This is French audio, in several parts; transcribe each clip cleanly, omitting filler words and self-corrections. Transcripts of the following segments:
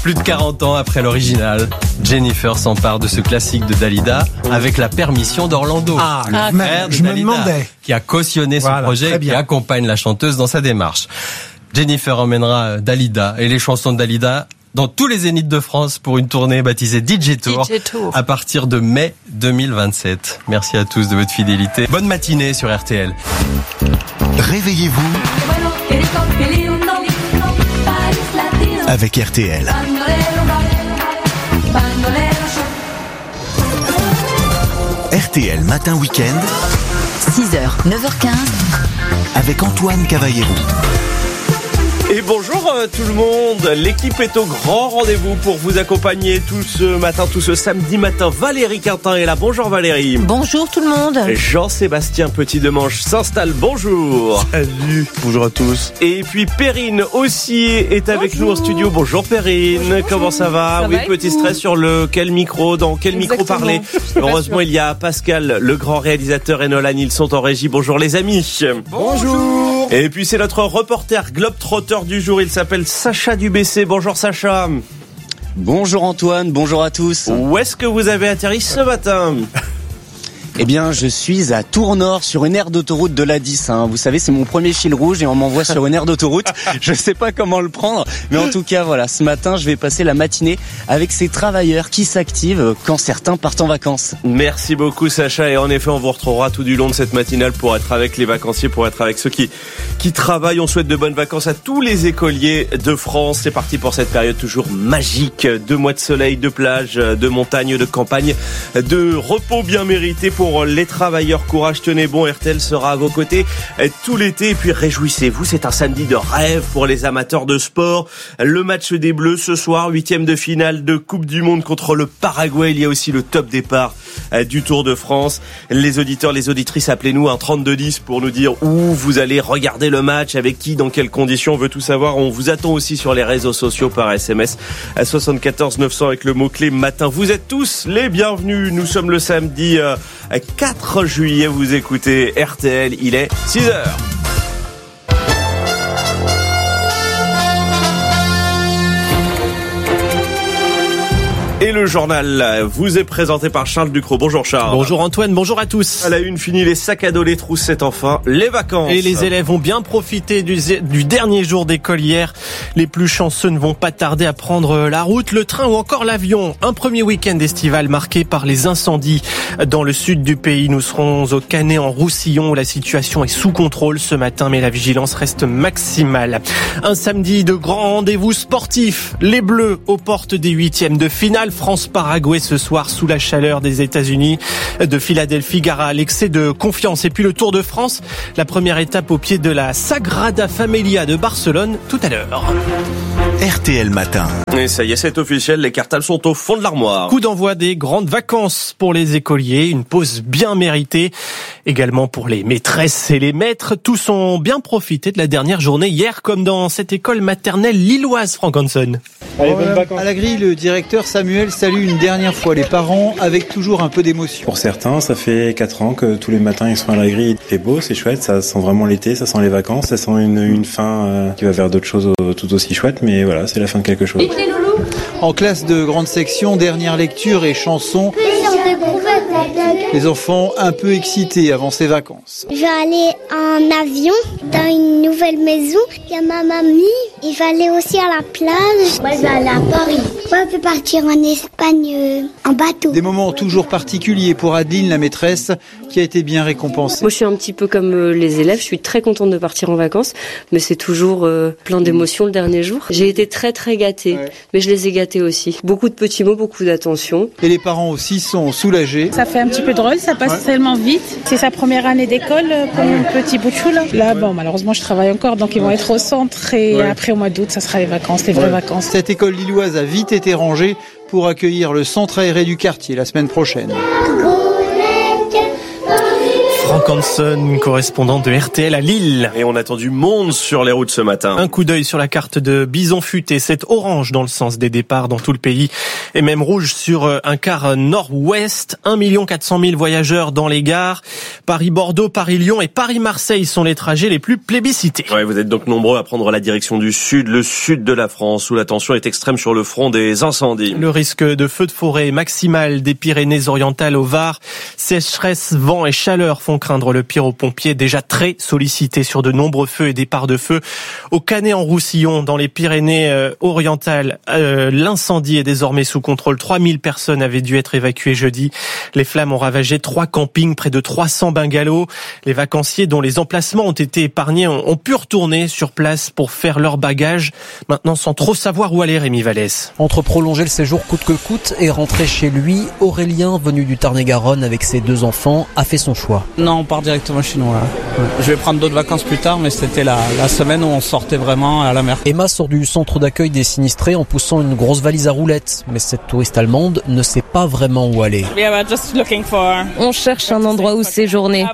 Plus de 40 ans après l'original, Jennifer s'empare de ce classique de Dalida avec la permission d'Orlando, le frère de Dalida, qui a cautionné son projet et qui accompagne la chanteuse dans sa démarche. Jennifer emmènera Dalida et les chansons de Dalida dans tous les zéniths de France pour une tournée baptisée DJ Tour à partir de mai 2027. Merci à tous de votre fidélité. Bonne matinée sur RTL. Réveillez-vous avec RTL. RTL Matin Week-end 6h, 9h15 avec Antoine Cavallero. Et bonjour tout le monde, l'équipe est au grand rendez-vous pour vous accompagner tout ce samedi matin. Valérie Quintin est là, bonjour Valérie. Bonjour tout le monde. Jean-Sébastien Petit-Demange s'installe, bonjour. Salut, bonjour à tous. Et puis Perrine aussi est avec nous en studio, bonjour Perrine, bonjour. Comment ça va? Ça oui, va petit stress sur quel micro Exactement. parler. Heureusement il y a Pascal, le grand réalisateur, et Nolan, ils sont en régie, bonjour les amis. Bonjour. Et puis c'est notre reporter globetrotter du jour, il s'appelle Sacha Dubessé. Bonjour Sacha. Bonjour Antoine, bonjour à tous. Où est-ce que vous avez atterri ce matin? Eh bien, je suis à Tours-Nord sur une aire d'autoroute de l'A10. Vous savez, c'est mon premier fil rouge et on m'envoie sur une aire d'autoroute. Je sais pas comment le prendre, mais en tout cas, voilà, ce matin, je vais passer la matinée avec ces travailleurs qui s'activent quand certains partent en vacances. Merci beaucoup Sacha, et en effet, on vous retrouvera tout du long de cette matinale pour être avec les vacanciers, pour être avec ceux qui travaillent. On souhaite de bonnes vacances à tous les écoliers de France. C'est parti pour cette période toujours magique. 2 mois de soleil, de plage, de montagne, de campagne, de repos bien mérité pour les travailleurs. Courage, tenez bon, RTL sera à vos côtés tout l'été. Et puis réjouissez-vous, c'est un samedi de rêve pour les amateurs de sport. Le match des Bleus ce soir, 8e de finale de Coupe du Monde contre le Paraguay. Il y a aussi le top départ du Tour de France. Les auditeurs, les auditrices, appelez-nous un 3210 pour nous dire où vous allez regarder le match, avec qui, dans quelles conditions. On veut tout savoir. On vous attend aussi sur les réseaux sociaux par SMS à 74 900 avec le mot-clé matin. Vous êtes tous les bienvenus. Nous sommes le samedi 4 juillet, vous écoutez RTL, il est 6h. Et le journal vous est présenté par Charles Ducrot. Bonjour Charles. Bonjour Antoine, bonjour à tous. À la une, fini les sacs à dos, les trousses, c'est enfin les vacances. Et les élèves ont bien profité du dernier jour d'école hier. Les plus chanceux ne vont pas tarder à prendre la route, le train ou encore l'avion. Un premier week-end estival marqué par les incendies dans le sud du pays. Nous serons au Canet en Roussillon où la situation est sous contrôle ce matin, mais la vigilance reste maximale. Un samedi de grands rendez-vous sportifs. Les Bleus aux portes des 8e de finale. France-Paraguay ce soir sous la chaleur des États-Unis de Philadelphie, gare à l'excès de confiance. Et puis le Tour de France, la première étape au pied de la Sagrada Familia de Barcelone tout à l'heure. RTL Matin. Et ça y est, c'est officiel, les cartels sont au fond de l'armoire. Coup d'envoi des grandes vacances pour les écoliers, une pause bien méritée. Également pour les maîtresses et les maîtres, tous ont bien profité de la dernière journée hier, comme dans cette école maternelle lilloise, Franck Hanson. À la grille, le directeur Samuel salue une dernière fois les parents avec toujours un peu d'émotion. Pour certains, ça fait 4 ans que tous les matins ils sont à la grille. C'est beau, c'est chouette, ça sent vraiment l'été, ça sent les vacances, ça sent une fin qui va vers d'autres choses tout aussi chouettes, mais voilà, c'est la fin de quelque chose. En classe de grande section, dernière lecture et chanson. Les enfants un peu excités avant ces vacances. Je vais aller en avion dans une nouvelle maison. Il y a ma mamie. Il va aller aussi à la plage. Moi, je vais aller à Paris. Moi, je vais partir en Espagne en bateau. Des moments toujours particuliers pour Adeline, la maîtresse, qui a été bien récompensée. Moi, je suis un petit peu comme les élèves. Je suis très contente de partir en vacances, mais c'est toujours plein d'émotions le dernier jour. J'ai été très très gâtée, mais je les ai gâtés aussi. Beaucoup de petits mots, beaucoup d'attention. Et les parents aussi sont soulagés. Ça fait un petit peu drôle, ça passe tellement vite. C'est sa première année d'école pour mon petit bout de chou là. Là, bon, malheureusement, je travaille encore, donc ils vont être au centre et après au mois d'août, ça sera les vacances, les vraies vacances. Cette école lilloise a vite été rangée pour accueillir le centre aéré du quartier la semaine prochaine. Franck Hanson, correspondant de RTL à Lille. Et on attend du monde sur les routes ce matin. Un coup d'œil sur la carte de Bison Futé. C'est orange dans le sens des départs dans tout le pays. Et même rouge sur un quart nord-ouest. 1 400 000 voyageurs dans les gares. Paris-Bordeaux, Paris-Lyon et Paris-Marseille sont les trajets les plus plébiscités. Ouais, vous êtes donc nombreux à prendre la direction du sud, le sud de la France, où la tension est extrême sur le front des incendies. Le risque de feux de forêt maximal des Pyrénées-Orientales au Var. Sécheresse, vent et chaleur font craindre le pire aux pompiers, déjà très sollicités sur de nombreux feux et départs de feu. Au Canet-en-Roussillon, dans les Pyrénées-Orientales, l'incendie est désormais sous contrôle. 3000 personnes avaient dû être évacuées jeudi. Les flammes ont ravagé 3 campings, près de 300 bungalows. Les vacanciers dont les emplacements ont été épargnés ont pu retourner sur place pour faire leur bagage. Maintenant, sans trop savoir où aller, Rémi Vallès. Entre prolonger le séjour coûte que coûte et rentrer chez lui, Aurélien, venu du Tarn-et-Garonne avec ses 2 enfants, a fait son choix. Non, on part directement chez nous. Là. Je vais prendre d'autres vacances plus tard, mais c'était la semaine où on sortait vraiment à la mer. Emma sort du centre d'accueil des sinistrés en poussant une grosse valise à roulettes. Mais cette touriste allemande ne sait pas vraiment où aller. On cherche un endroit où séjourner.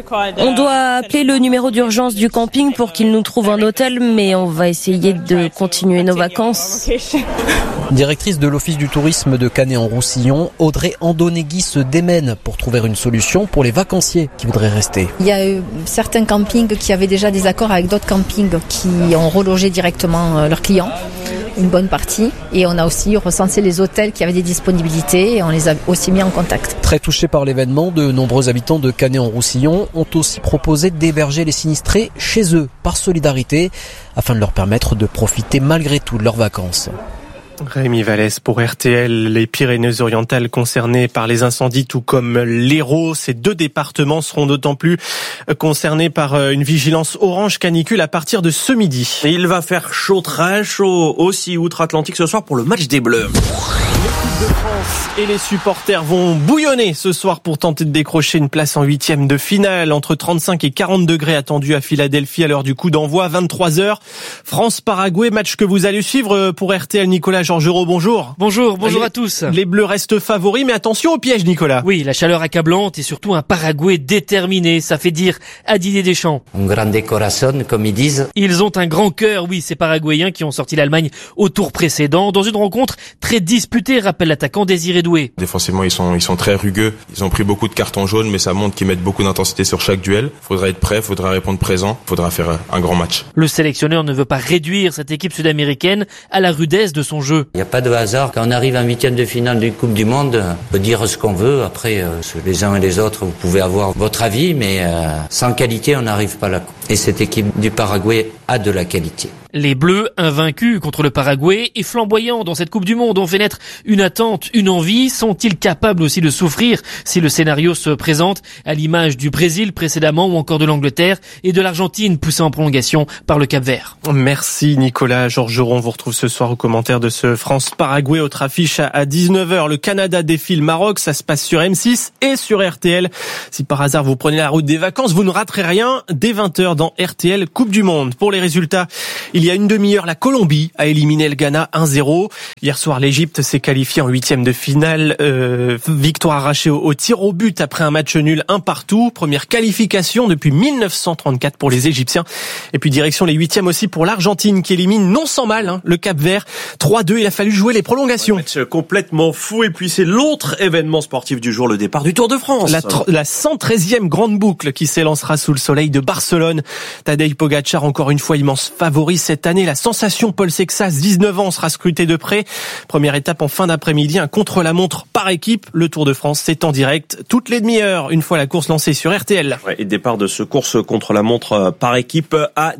On doit appeler le numéro d'urgence du camping pour qu'il nous trouve un hôtel, mais on va essayer de continuer nos vacances. Directrice de l'Office du tourisme de Canet-en-Roussillon, Audrey Andonegui se démène pour trouver une solution pour les vacanciers qui voudraient rester. Il y a certains campings qui avaient déjà des accords avec d'autres campings qui ont relogé directement leurs clients, une bonne partie. Et on a aussi recensé les hôtels qui avaient des disponibilités et on les a aussi mis en contact. Très touchés par l'événement, de nombreux habitants de Canet-en-Roussillon ont aussi proposé d'héberger les sinistrés chez eux par solidarité afin de leur permettre de profiter malgré tout de leurs vacances. Rémi Vallès pour RTL. Les Pyrénées-Orientales concernées par les incendies, tout comme l'Hérault. Ces 2 départements seront d'autant plus concernés par une vigilance orange canicule à partir de ce midi. Et il va faire chaud, très chaud aussi outre-Atlantique ce soir pour le match des Bleus. L'équipe de France et les supporters vont bouillonner ce soir pour tenter de décrocher une place en 8e de finale. Entre 35 et 40 degrés attendus à Philadelphie à l'heure du coup d'envoi, 23h. France-Paraguay, match que vous allez suivre pour RTL. Nicolas Georgerot, bonjour. Bonjour à tous. Les Bleus restent favoris, mais attention au piège, Nicolas. Oui, la chaleur accablante et surtout un Paraguay déterminé, ça fait dire à Didier Deschamps. Un grande corazón, comme ils disent. Ils ont un grand cœur, oui, ces Paraguayens qui ont sorti l'Allemagne au tour précédent, dans une rencontre très disputée, rappelle l'attaquant Désiré Doué. Défensivement, ils sont très rugueux. Ils ont pris beaucoup de cartons jaunes, mais ça montre qu'ils mettent beaucoup d'intensité sur chaque duel. Faudra être prêt, faudra répondre présent, faudra faire un grand match. Le sélectionneur ne veut pas réduire cette équipe sud-américaine à la rudesse de son jeu. Il n'y a pas de hasard. Quand on arrive en 8e de finale d'une Coupe du Monde, on peut dire ce qu'on veut. Après, les uns et les autres, vous pouvez avoir votre avis, mais sans qualité, on n'arrive pas à la Coupe. Et cette équipe du Paraguay a de la qualité. Les Bleus, invaincus contre le Paraguay et flamboyants dans cette Coupe du Monde, ont fait naître une attente, une envie. Sont-ils capables aussi de souffrir si le scénario se présente à l'image du Brésil précédemment ou encore de l'Angleterre et de l'Argentine poussée en prolongation par le Cap-Vert? Merci Nicolas Georgerot. On vous retrouve ce soir au commentaire de ce France-Paraguay. Autre affiche à 19h. Le Canada défie le Maroc. Ça se passe sur M6 et sur RTL. Si par hasard vous prenez la route des vacances, vous ne raterez rien. Dès 20h dans RTL Coupe du Monde. Pour les résultats, il y a une demi-heure, la Colombie a éliminé le Ghana 1-0. Hier soir, l'Égypte s'est qualifiée en 8e de finale. Victoire arrachée au tir au but après un match nul 1-1. Première qualification depuis 1934 pour les Égyptiens. Et puis direction les 8e aussi pour l'Argentine qui élimine non sans mal le Cap-Vert. 3-2, il a fallu jouer les prolongations. Match complètement fou. Et puis c'est l'autre événement sportif du jour, le départ du Tour de France. La 113e grande boucle qui s'élancera sous le soleil de Barcelone. Tadej Pogačar, encore une fois immense favori cette année. La sensation Paul Sexas, 19 ans, sera scruté de près. Première étape en fin d'après-midi, un contre-la-montre par équipe. Le Tour de France, c'est en direct toutes les demi-heures, une fois la course lancée sur RTL. Ouais, et départ de ce course contre-la-montre par équipe à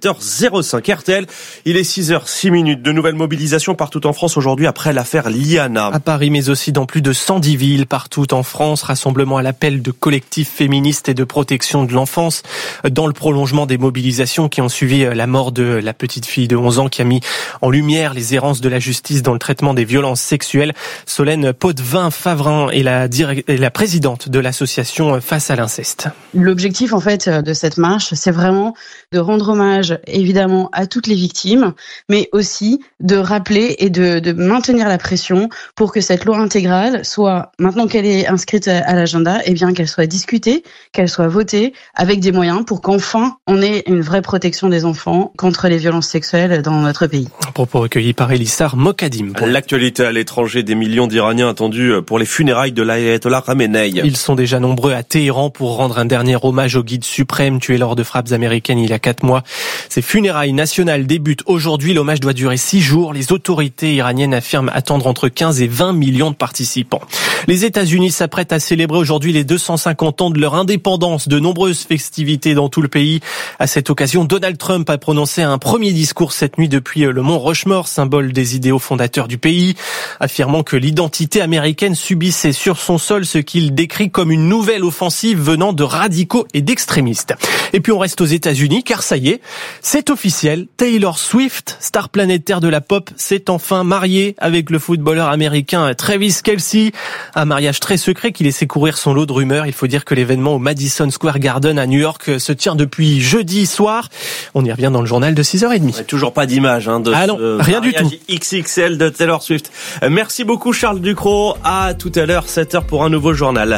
17h05. RTL, il est 6h06. De nouvelles mobilisations partout en France aujourd'hui après l'affaire Liana. À Paris, mais aussi dans plus de 110 villes partout en France. Rassemblement à l'appel de collectifs féministes et de protection de l'enfance dans le prolongement des mobilisations qui ont suivi suivi la mort de la petite fille de 11 ans qui a mis en lumière les errances de la justice dans le traitement des violences sexuelles. Solène Potvin-Favrin est la présidente de l'association Face à l'inceste. L'objectif en fait de cette marche, c'est vraiment de rendre hommage évidemment à toutes les victimes, mais aussi de rappeler et de maintenir la pression pour que cette loi intégrale soit, maintenant qu'elle est inscrite à l'agenda, eh bien qu'elle soit discutée, qu'elle soit votée avec des moyens pour qu'enfin on ait une vraie protection des enfants contre les violences sexuelles dans notre pays. Propos recueillis par Elissar Mokadim. L'actualité à l'étranger, des millions d'Iraniens attendus pour les funérailles de l'Ayatollah Khamenei. Ils sont déjà nombreux à Téhéran pour rendre un dernier hommage au guide suprême tué lors de frappes américaines il y a 4 mois. Ces funérailles nationales débutent aujourd'hui. L'hommage doit durer 6 jours. Les autorités iraniennes affirment attendre entre 15 et 20 millions de participants. Les États-Unis s'apprêtent à célébrer aujourd'hui les 250 ans de leur indépendance. De nombreuses festivités dans tout le pays. À cette occasion, Donald Trump a prononcé un premier discours cette nuit depuis le mont Rushmore, symbole des idéaux fondateurs du pays, affirmant que l'identité américaine subissait sur son sol ce qu'il décrit comme une nouvelle offensive venant de radicaux et d'extrémistes. Et puis on reste aux États-Unis car ça y est, c'est officiel. Taylor Swift, star planétaire de la pop, s'est enfin mariée avec le footballeur américain Travis Kelce. Un mariage très secret qui laissait courir son lot de rumeurs. Il faut dire que l'événement au Madison Square Garden à New York se tient depuis jeudi soir. On y revient dans le journal de 6h30. Ouais, toujours pas d'image de rien du tout. XXL de Taylor Swift. Merci beaucoup Charles Ducrot. À tout à l'heure 7h pour un nouveau journal.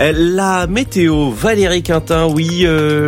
La météo, Valérie Quintin, oui,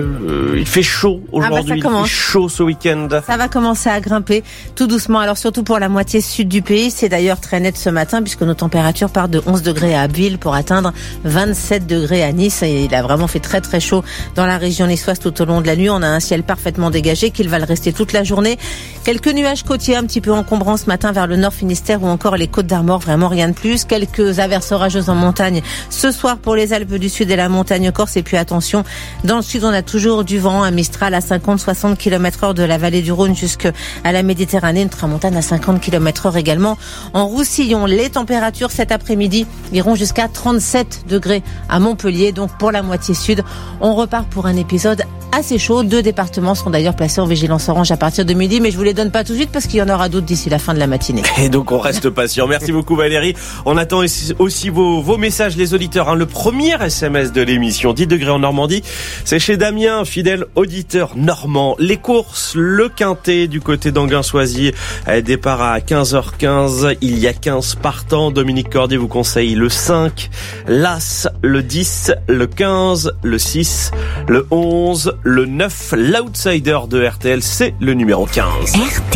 il fait chaud aujourd'hui. Il fait chaud ce week-end. Ça va commencer à grimper tout doucement. Alors surtout pour la moitié sud du pays, c'est d'ailleurs très net ce matin puisque nos températures partent de 11 degrés à Abbeville pour atteindre 27 degrés à Nice. Et il a vraiment fait très très chaud dans la région niçoise tout au long de la nuit. On a un ciel parfaitement dégagé qu'il va le rester toute la journée. Quelques nuages côtiers un petit peu encombrants ce matin vers le nord Finistère ou encore les Côtes d'Armor, vraiment rien de plus. Quelques averses orageuses en montagne ce soir pour les Alpes du Sud et la montagne corse. Et puis attention, dans le sud on a toujours du vent, un Mistral à 50-60 km/h de la vallée du Rhône jusqu'à la Méditerranée, une tramontane à 50 km/h également en Roussillon. Les températures cet après-midi iront jusqu'à 37 degrés à Montpellier. Donc pour la moitié sud, on repart pour un épisode assez chaud. 2 départements seront d'ailleurs placés en vigilance orange à partir de midi, mais je vous les donne pas tout de suite parce qu'il y en aura d'autres d'ici la fin de la matinée. Et donc on reste patient. Merci beaucoup Valérie. On attend aussi vos messages les auditeurs. Le premier SMS de l'émission, 10 degrés en Normandie, c'est chez Damien, fidèle auditeur normand. Les courses, le quintet du côté d'Anguin-Soisy, départ à 15h15. Il y a 15 partants. Dominique Cordier vous conseille le 5, l'As, le 10, le 15, le 6, le 11, le 9. L'outsider de RTL, c'est le numéro 15. RTL.